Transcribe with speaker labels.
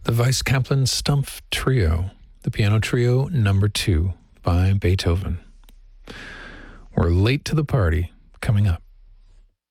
Speaker 1: The Weiss Kaplan Stumpf Trio, the Piano Trio number 2 by Beethoven. We're late to the party coming up.